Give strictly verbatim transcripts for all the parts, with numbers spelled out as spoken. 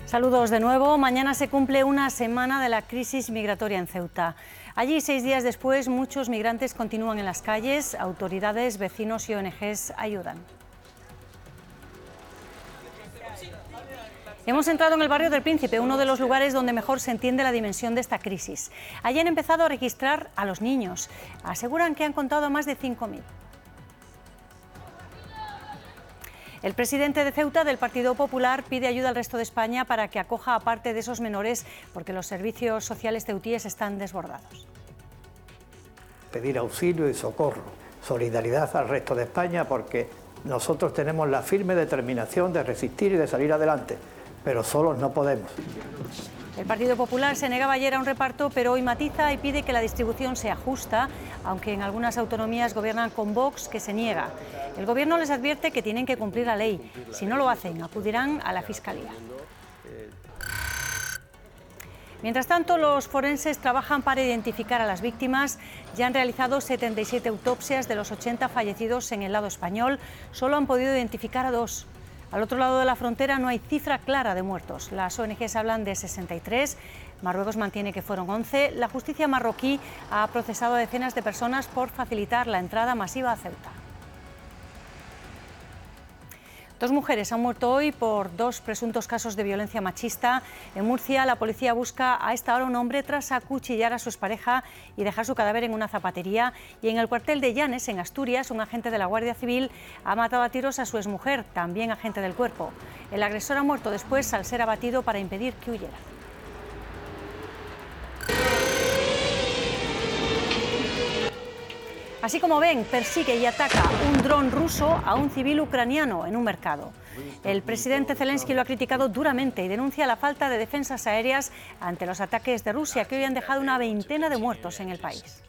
Saludos de nuevo. Mañana se cumple una semana de la crisis migratoria en Ceuta. Allí, seis días después, muchos migrantes continúan en las calles. Autoridades, vecinos y O N Ges ayudan. Hemos entrado en el barrio del Príncipe, uno de los lugares donde mejor se entiende la dimensión de esta crisis. Allí han empezado a registrar a los niños. Aseguran que han contado a más de cinco mil. El presidente de Ceuta, del Partido Popular, pide ayuda al resto de España para que acoja a parte de esos menores porque los servicios sociales ceutíes están desbordados. Pedir auxilio y socorro, solidaridad al resto de España porque nosotros tenemos la firme determinación de resistir y de salir adelante, pero solos no podemos. El Partido Popular se negaba ayer a un reparto, pero hoy matiza y pide que la distribución sea justa, aunque en algunas autonomías gobiernan con Vox, que se niega. El Gobierno les advierte que tienen que cumplir la ley. Si no lo hacen, acudirán a la Fiscalía. Mientras tanto, los forenses trabajan para identificar a las víctimas. Ya han realizado setenta y siete autopsias de los ochenta fallecidos en el lado español. Solo han podido identificar a dos. Al otro lado de la frontera no hay cifra clara de muertos. Las O N Ges hablan de sesenta y tres, Marruecos mantiene que fueron once. La justicia marroquí ha procesado a decenas de personas por facilitar la entrada masiva a Ceuta. Dos mujeres han muerto hoy por dos presuntos casos de violencia machista. En Murcia, la policía busca a esta hora un hombre tras acuchillar a su expareja y dejar su cadáver en una zapatería. Y en el cuartel de Llanes, en Asturias, un agente de la Guardia Civil ha matado a tiros a su exmujer, también agente del cuerpo. El agresor ha muerto después al ser abatido para impedir que huyera. Así como ven, persigue y ataca un dron ruso a un civil ucraniano en un mercado. El presidente Zelensky lo ha criticado duramente y denuncia la falta de defensas aéreas ante los ataques de Rusia, que hoy han dejado una veintena de muertos en el país.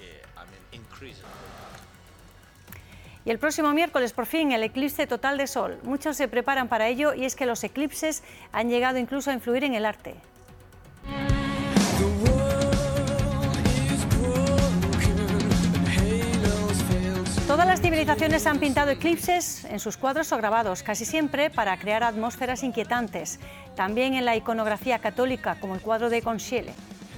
Y el próximo miércoles, por fin, el eclipse total de sol. Muchos se preparan para ello y es que los eclipses han llegado incluso a influir en el arte. Todas las civilizaciones han pintado eclipses en sus cuadros o grabados, casi siempre para crear atmósferas inquietantes. También en la iconografía católica, como el cuadro de Consciele.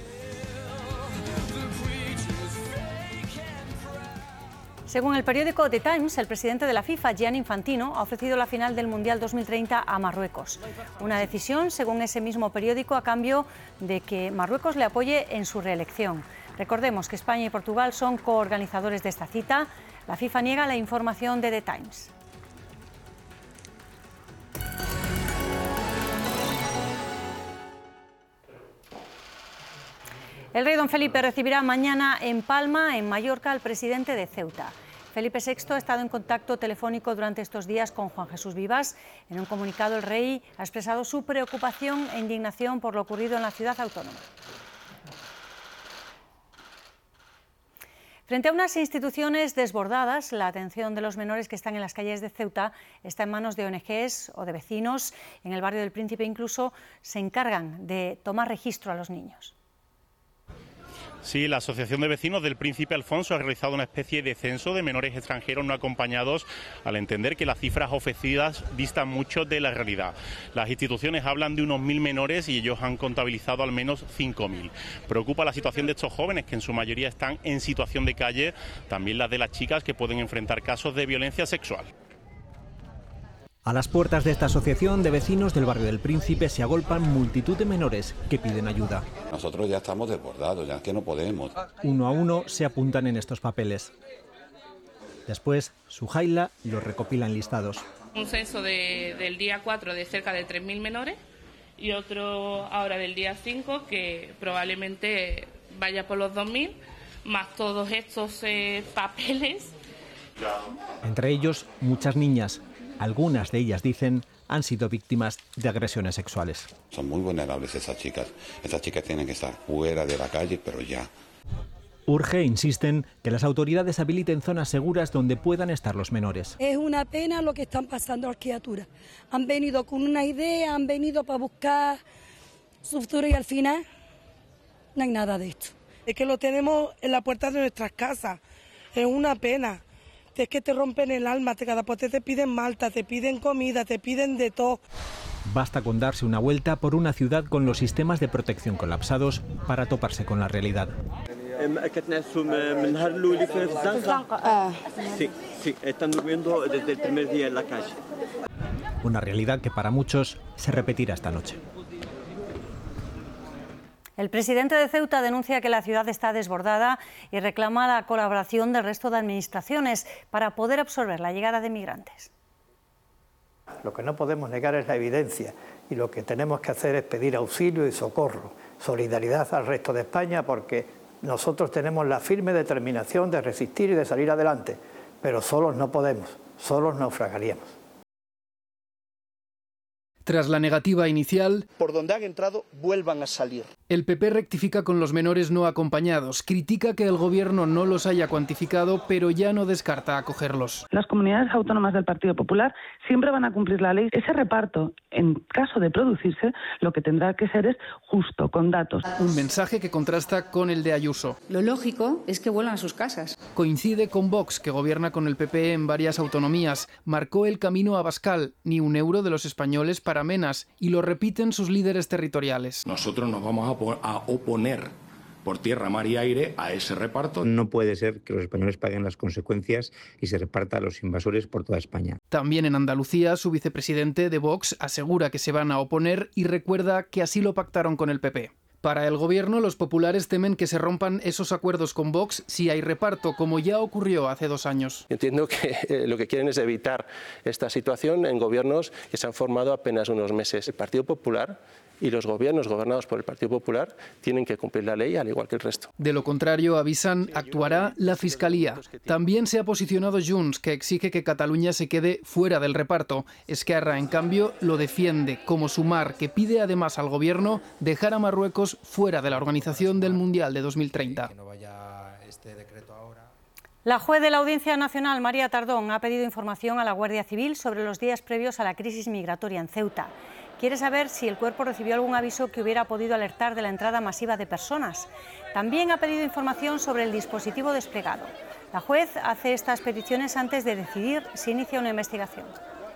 Según el periódico The Times, el presidente de la FIFA, Gianni Infantino, ha ofrecido la final del Mundial dos mil treinta a Marruecos. Una decisión, según ese mismo periódico, a cambio de que Marruecos le apoye en su reelección. Recordemos que España y Portugal son coorganizadores de esta cita. La FIFA niega la información de The Times. El rey don Felipe recibirá mañana en Palma, en Mallorca, al presidente de Ceuta. Felipe sexto ha estado en contacto telefónico durante estos días con Juan Jesús Vivas. En un comunicado, el rey ha expresado su preocupación e indignación por lo ocurrido en la ciudad autónoma. Frente a unas instituciones desbordadas, la atención de los menores que están en las calles de Ceuta está en manos de O N Ges o de vecinos. En el barrio del Príncipe incluso se encargan de tomar registro a los niños. Sí, la Asociación de Vecinos del Príncipe Alfonso ha realizado una especie de censo de menores extranjeros no acompañados al entender que las cifras ofrecidas distan mucho de la realidad. Las instituciones hablan de unos mil menores y ellos han contabilizado al menos cinco mil. Preocupa la situación de estos jóvenes que en su mayoría están en situación de calle, también las de las chicas que pueden enfrentar casos de violencia sexual. A las puertas de esta asociación de vecinos del barrio del Príncipe se agolpan multitud de menores que piden ayuda. Nosotros ya estamos desbordados, ya es que no podemos. Uno a uno se apuntan en estos papeles. Después, Sujaila los recopila en listados. Un censo de, del día cuatro de cerca de tres mil menores y otro ahora del día cinco que probablemente vaya por los dos mil, más todos estos eh, papeles. Entre ellos, muchas niñas. Algunas de ellas, dicen, han sido víctimas de agresiones sexuales. Son muy vulnerables esas chicas. Esas chicas tienen que estar fuera de la calle, pero ya. Urge, insisten, que las autoridades habiliten zonas seguras donde puedan estar los menores. Es una pena lo que están pasando a las criaturas. Han venido con una idea, han venido para buscar su futuro y al final no hay nada de esto. Es que lo tenemos en la puerta de nuestras casas. Es una pena. Es que te rompen el alma, te, cada pote te piden malta, te piden comida, te piden de todo. Basta con darse una vuelta por una ciudad con los sistemas de protección colapsados para toparse con la realidad. Sí, sí, están durmiendo desde el primer día en la calle. Una realidad que para muchos se repetirá esta noche. El presidente de Ceuta denuncia que la ciudad está desbordada y reclama la colaboración del resto de administraciones para poder absorber la llegada de migrantes. Lo que no podemos negar es la evidencia y lo que tenemos que hacer es pedir auxilio y socorro, solidaridad al resto de España, porque nosotros tenemos la firme determinación de resistir y de salir adelante, pero solos no podemos, solos naufragaríamos. Tras la negativa inicial, por donde han entrado vuelvan a salir. El P P rectifica con los menores no acompañados, critica que el gobierno no los haya cuantificado, pero ya no descarta acogerlos. Las comunidades autónomas del Partido Popular siempre van a cumplir la ley. Ese reparto, en caso de producirse, lo que tendrá que ser es justo, con datos. Un mensaje que contrasta con el de Ayuso. Lo lógico es que vuelvan a sus casas. Coincide con Vox, que gobierna con el P P en varias autonomías. Marcó el camino a Abascal, ni un euro de los españoles para menas, y lo repiten sus líderes territoriales. Nosotros nos vamos a a oponer por tierra, mar y aire a ese reparto. No puede ser que los españoles paguen las consecuencias y se reparta a los invasores por toda España. También en Andalucía, su vicepresidente de Vox asegura que se van a oponer y recuerda que así lo pactaron con el P P. Para el gobierno, los populares temen que se rompan esos acuerdos con Vox si hay reparto, como ya ocurrió hace dos años. Entiendo que eh, lo que quieren es evitar esta situación en gobiernos que se han formado apenas unos meses. El Partido Popular y los gobiernos gobernados por el Partido Popular tienen que cumplir la ley al igual que el resto. De lo contrario, avisan, actuará la Fiscalía. También se ha posicionado Junts, que exige que Cataluña se quede fuera del reparto. Esquerra, en cambio, lo defiende, como Sumar, que pide además al gobierno dejar a Marruecos fuera de la organización del Mundial de dos mil treinta. La juez de la Audiencia Nacional, María Tardón, ha pedido información a la Guardia Civil sobre los días previos a la crisis migratoria en Ceuta. Quiere saber si el cuerpo recibió algún aviso que hubiera podido alertar de la entrada masiva de personas. También ha pedido información sobre el dispositivo desplegado. La juez hace estas peticiones antes de decidir si inicia una investigación.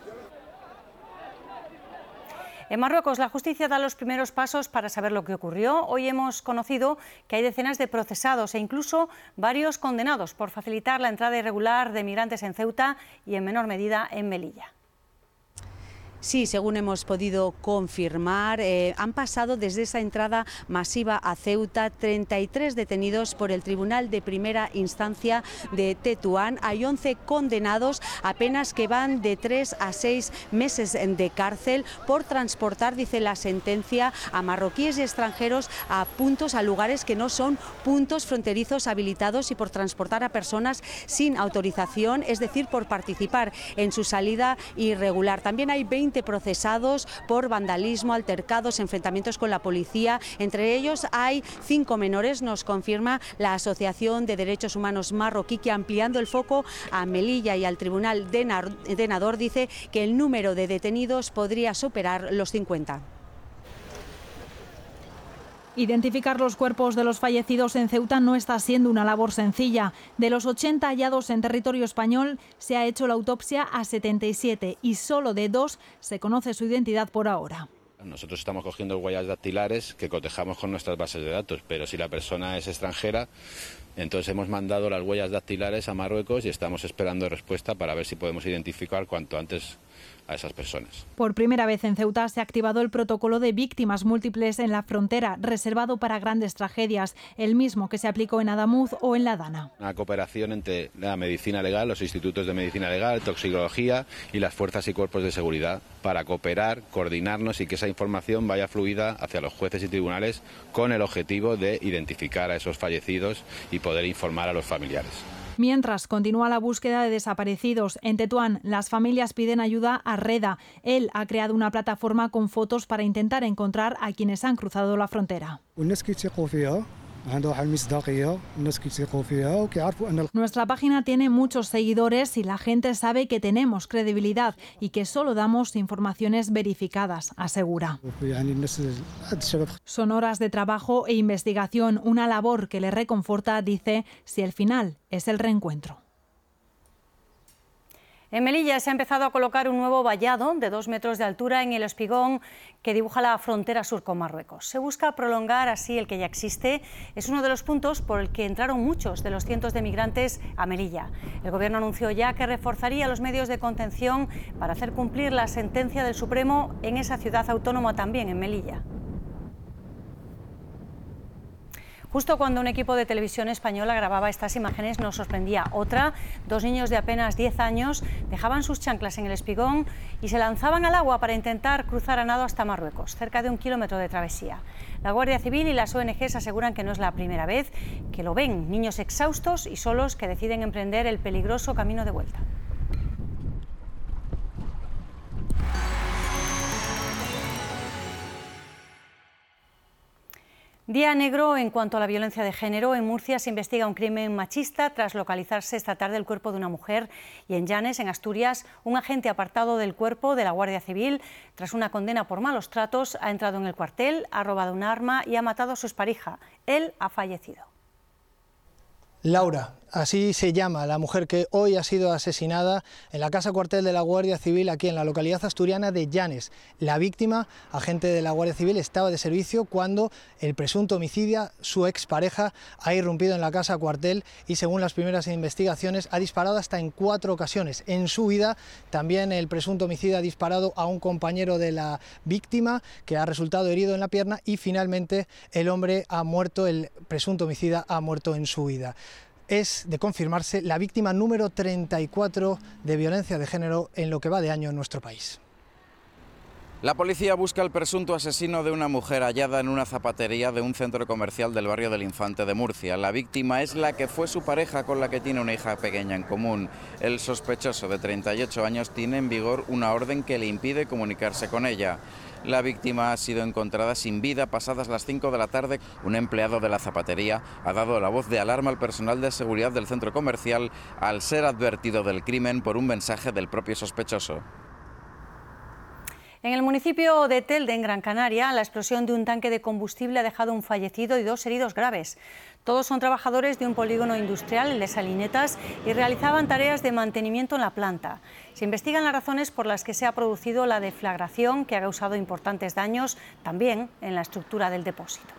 En Marruecos, la justicia da los primeros pasos para saber lo que ocurrió. Hoy hemos conocido que hay decenas de procesados e incluso varios condenados por facilitar la entrada irregular de migrantes en Ceuta y en menor medida en Melilla. Sí, según hemos podido confirmar, eh, han pasado desde esa entrada masiva a Ceuta treinta y tres detenidos por el Tribunal de Primera Instancia de Tetuán. Hay once condenados, apenas que van de tres a seis meses de cárcel por transportar, dice la sentencia, a marroquíes y extranjeros a puntos, a lugares que no son puntos fronterizos habilitados y por transportar a personas sin autorización, es decir, por participar en su salida irregular. También hay veinte procesados por vandalismo, altercados, enfrentamientos con la policía. Entre ellos hay cinco menores, nos confirma la Asociación de Derechos Humanos Marroquí, que ampliando el foco a Melilla y al Tribunal de Nador dice que el número de detenidos podría superar los cincuenta. Identificar los cuerpos de los fallecidos en Ceuta no está siendo una labor sencilla. De los ochenta hallados en territorio español, se ha hecho la autopsia a setenta y siete y solo de dos se conoce su identidad por ahora. Nosotros estamos cogiendo huellas dactilares que cotejamos con nuestras bases de datos, pero si la persona es extranjera, entonces hemos mandado las huellas dactilares a Marruecos y estamos esperando respuesta para ver si podemos identificar cuanto antes a esas personas. Por primera vez en Ceuta se ha activado el protocolo de víctimas múltiples en la frontera, reservado para grandes tragedias, el mismo que se aplicó en Adamuz o en La Dana. Una cooperación entre la medicina legal, los institutos de medicina legal, toxicología y las fuerzas y cuerpos de seguridad para cooperar, coordinarnos y que esa información vaya fluida hacia los jueces y tribunales con el objetivo de identificar a esos fallecidos y poder informar a los familiares. Mientras continúa la búsqueda de desaparecidos, en Tetuán las familias piden ayuda a Reda. Él ha creado una plataforma con fotos para intentar encontrar a quienes han cruzado la frontera. Nuestra página tiene muchos seguidores y la gente sabe que tenemos credibilidad y que solo damos informaciones verificadas, asegura. Son horas de trabajo e investigación, una labor que le reconforta, dice, si el final es el reencuentro. En Melilla se ha empezado a colocar un nuevo vallado de dos metros de altura en el espigón que dibuja la frontera sur con Marruecos. Se busca prolongar así el que ya existe. Es uno de los puntos por el que entraron muchos de los cientos de migrantes a Melilla. El Gobierno anunció ya que reforzaría los medios de contención para hacer cumplir la sentencia del Supremo en esa ciudad autónoma también, en Melilla. Justo cuando un equipo de televisión española grababa estas imágenes nos sorprendía otra. Dos niños de apenas diez años dejaban sus chanclas en el espigón y se lanzaban al agua para intentar cruzar a nado hasta Marruecos, cerca de un kilómetro de travesía. La Guardia Civil y las O N Ges aseguran que no es la primera vez que lo ven, niños exhaustos y solos que deciden emprender el peligroso camino de vuelta. Día negro en cuanto a la violencia de género. En Murcia se investiga un crimen machista tras localizarse esta tarde el cuerpo de una mujer, y en Llanes, en Asturias, un agente apartado del cuerpo de la Guardia Civil, tras una condena por malos tratos, ha entrado en el cuartel, ha robado un arma y ha matado a su expareja. Él ha fallecido. Laura, así se llama la mujer que hoy ha sido asesinada en la casa cuartel de la Guardia Civil aquí en la localidad asturiana de Llanes. La víctima, agente de la Guardia Civil, estaba de servicio cuando el presunto homicida, su expareja, ha irrumpido en la casa cuartel y, según las primeras investigaciones, ha disparado hasta en cuatro ocasiones. En su huida, también el presunto homicida ha disparado a un compañero de la víctima que ha resultado herido en la pierna y finalmente el hombre ha muerto, el presunto homicida ha muerto en su huida. Es, de confirmarse, la víctima número treinta y cuatro de violencia de género en lo que va de año en nuestro país. La policía busca al presunto asesino de una mujer hallada en una zapatería de un centro comercial del barrio del Infante de Murcia. La víctima es la que fue su pareja, con la que tiene una hija pequeña en común. El sospechoso, de treinta y ocho años, tiene en vigor una orden que le impide comunicarse con ella. La víctima ha sido encontrada sin vida pasadas las cinco de la tarde. Un empleado de la zapatería ha dado la voz de alarma al personal de seguridad del centro comercial al ser advertido del crimen por un mensaje del propio sospechoso. En el municipio de Telde, en Gran Canaria, la explosión de un tanque de combustible ha dejado un fallecido y dos heridos graves. Todos son trabajadores de un polígono industrial, el de Salinetas, y realizaban tareas de mantenimiento en la planta. Se investigan las razones por las que se ha producido la deflagración, que ha causado importantes daños también en la estructura del depósito.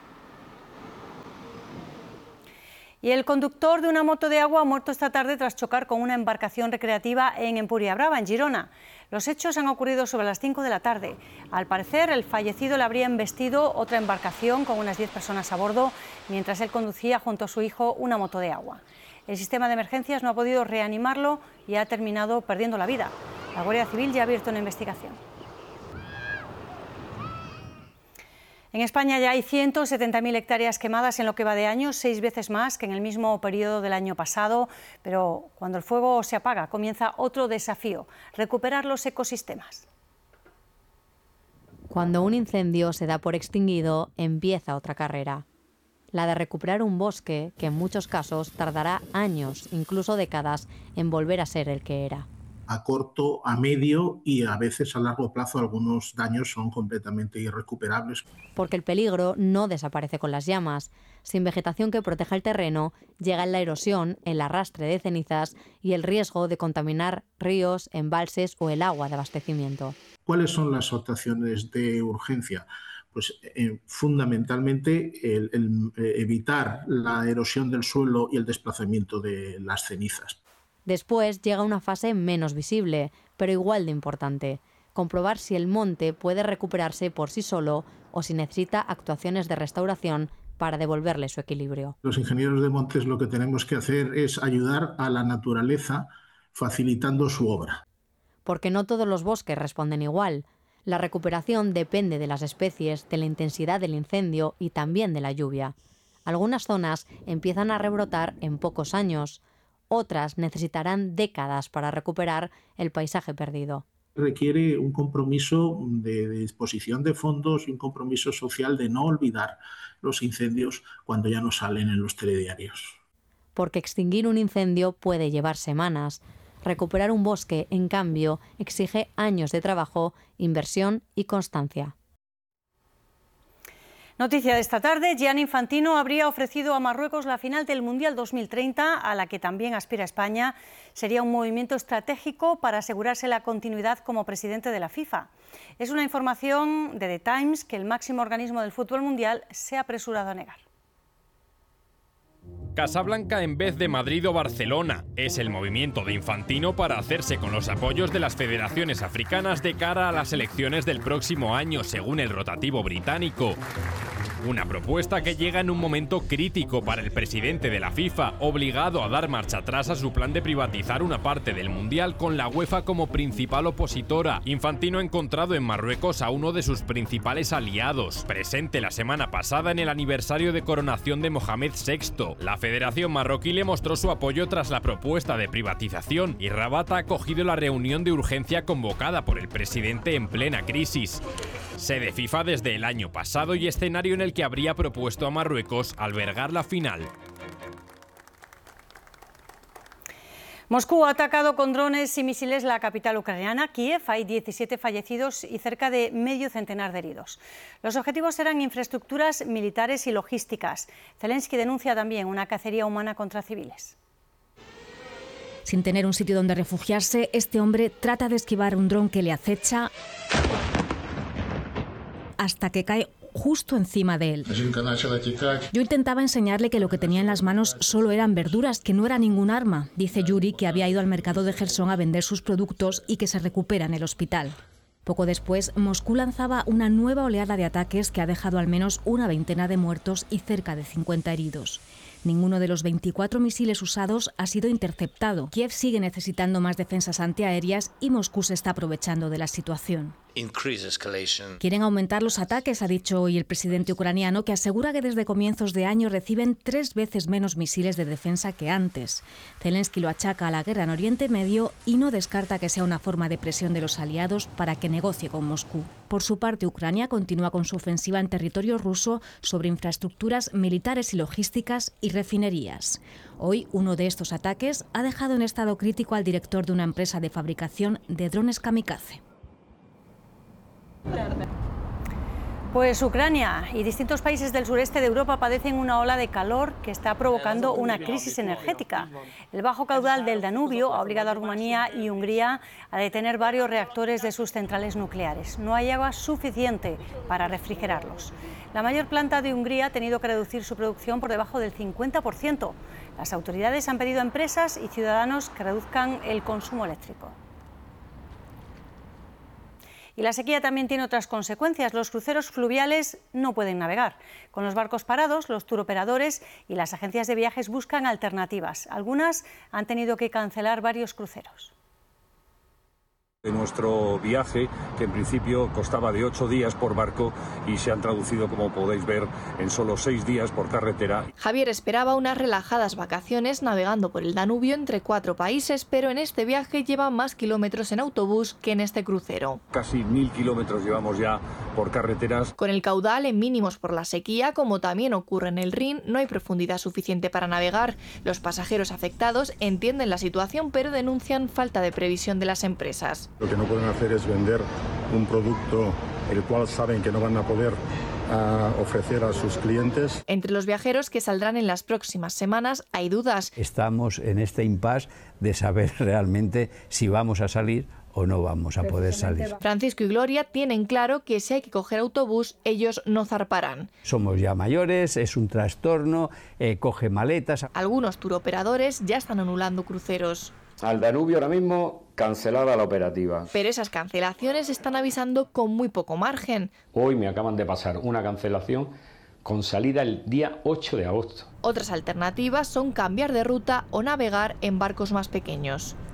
Y el conductor de una moto de agua ha muerto esta tarde tras chocar con una embarcación recreativa en Empuriabrava, en Girona. Los hechos han ocurrido sobre las cinco de la tarde. Al parecer, el fallecido le habría embestido otra embarcación con unas diez personas a bordo, mientras él conducía junto a su hijo una moto de agua. El sistema de emergencias no ha podido reanimarlo y ha terminado perdiendo la vida. La Guardia Civil ya ha abierto una investigación. En España ya hay ciento setenta mil hectáreas quemadas en lo que va de año, seis veces más que en el mismo periodo del año pasado. Pero cuando el fuego se apaga, comienza otro desafío: recuperar los ecosistemas. Cuando un incendio se da por extinguido, empieza otra carrera. La de recuperar un bosque que en muchos casos tardará años, incluso décadas, en volver a ser el que era. A corto, a medio y a veces a largo plazo algunos daños son completamente irrecuperables. Porque el peligro no desaparece con las llamas. Sin vegetación que proteja el terreno, llega la erosión, el arrastre de cenizas y el riesgo de contaminar ríos, embalses o el agua de abastecimiento. ¿Cuáles son las actuaciones de urgencia? Pues eh, fundamentalmente el, el, eh, evitar la erosión del suelo y el desplazamiento de las cenizas. Después llega una fase menos visible, pero igual de importante: comprobar si el monte puede recuperarse por sí solo o si necesita actuaciones de restauración para devolverle su equilibrio. Los ingenieros de montes lo que tenemos que hacer es ayudar a la naturaleza facilitando su obra. Porque no todos los bosques responden igual. La recuperación depende de las especies, de la intensidad del incendio y también de la lluvia. Algunas zonas empiezan a rebrotar en pocos años. Otras necesitarán décadas para recuperar el paisaje perdido. Requiere un compromiso de, de disposición de fondos y un compromiso social de no olvidar los incendios cuando ya no salen en los telediarios. Porque extinguir un incendio puede llevar semanas. Recuperar un bosque, en cambio, exige años de trabajo, inversión y constancia. Noticia de esta tarde, Gianni Infantino habría ofrecido a Marruecos la final del Mundial dos mil treinta, a la que también aspira España. Sería un movimiento estratégico para asegurarse la continuidad como presidente de la FIFA. Es una información de The Times que el máximo organismo del fútbol mundial se ha apresurado a negar. Casablanca en vez de Madrid o Barcelona es el movimiento de Infantino para hacerse con los apoyos de las federaciones africanas de cara a las elecciones del próximo año, según el rotativo británico. Una propuesta que llega en un momento crítico para el presidente de la FIFA, obligado a dar marcha atrás a su plan de privatizar una parte del Mundial con la UEFA como principal opositora. Infantino ha encontrado en Marruecos a uno de sus principales aliados, presente la semana pasada en el aniversario de coronación de Mohamed sexto. La Federación Marroquí le mostró su apoyo tras la propuesta de privatización y Rabat ha acogido la reunión de urgencia convocada por el presidente en plena crisis. Sede FIFA desde el año pasado y escenario en el que habría propuesto a Marruecos albergar la final. Moscú ha atacado con drones y misiles la capital ucraniana, Kiev. Hay diecisiete fallecidos y cerca de medio centenar de heridos. Los objetivos eran infraestructuras militares y logísticas. Zelensky denuncia también una cacería humana contra civiles. Sin tener un sitio donde refugiarse, este hombre trata de esquivar un dron que le acecha hasta que cae justo encima de él. Yo intentaba enseñarle que lo que tenía en las manos solo eran verduras, que no era ningún arma, dice Yuri, que había ido al mercado de Jersón a vender sus productos y que se recupera en el hospital. Poco después, Moscú lanzaba una nueva oleada de ataques que ha dejado al menos una veintena de muertos y cerca de cincuenta heridos. Ninguno de los veinticuatro misiles usados ha sido interceptado. Kiev sigue necesitando más defensas antiaéreas y Moscú se está aprovechando de la situación. Quieren aumentar los ataques, ha dicho hoy el presidente ucraniano, que asegura que desde comienzos de año reciben tres veces menos misiles de defensa que antes. Zelensky lo achaca a la guerra en Oriente Medio y no descarta que sea una forma de presión de los aliados para que negocie con Moscú. Por su parte, Ucrania continúa con su ofensiva en territorio ruso sobre infraestructuras militares y logísticas y refinerías. Hoy, uno de estos ataques ha dejado en estado crítico al director de una empresa de fabricación de drones kamikaze. Pues Ucrania y distintos países del sureste de Europa padecen una ola de calor que está provocando una crisis energética. El bajo caudal del Danubio ha obligado a Rumanía y Hungría a detener varios reactores de sus centrales nucleares. No hay agua suficiente para refrigerarlos. La mayor planta de Hungría ha tenido que reducir su producción por debajo del cincuenta por ciento. Las autoridades han pedido a empresas y ciudadanos que reduzcan el consumo eléctrico. Y la sequía también tiene otras consecuencias. Los cruceros fluviales no pueden navegar. Con los barcos parados, los turoperadores y las agencias de viajes buscan alternativas. Algunas han tenido que cancelar varios cruceros. De nuestro viaje, que en principio costaba de ocho días por barco y se han traducido, como podéis ver, en solo seis días por carretera. Javier esperaba unas relajadas vacaciones navegando por el Danubio entre cuatro países, pero en este viaje lleva más kilómetros en autobús que en este crucero. Casi mil kilómetros llevamos ya por carreteras. Con el caudal en mínimos por la sequía, como también ocurre en el Rin, no hay profundidad suficiente para navegar. Los pasajeros afectados entienden la situación, pero denuncian falta de previsión de las empresas. Lo que no pueden hacer es vender un producto el cual saben que no van a poder uh, ofrecer a sus clientes. Entre los viajeros que saldrán en las próximas semanas hay dudas. Estamos en este impasse de saber realmente si vamos a salir o no vamos a poder salir. Francisco y Gloria tienen claro que si hay que coger autobús, ellos no zarparán. Somos ya mayores, es un trastorno, eh, coge maletas. Algunos turoperadores ya están anulando cruceros. Al Danubio ahora mismo cancelada la operativa. Pero esas cancelaciones están avisando con muy poco margen. Hoy me acaban de pasar una cancelación con salida el día ocho de agosto. Otras alternativas son cambiar de ruta o navegar en barcos más pequeños.